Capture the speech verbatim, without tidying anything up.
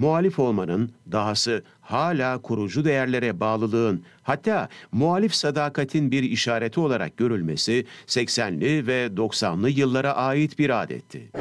muhalif olmanın, dahası hala kurucu değerlere bağlılığın, hatta muhalif sadakatin bir işareti olarak görülmesi seksenli ve doksanlı yıllara ait bir adetti.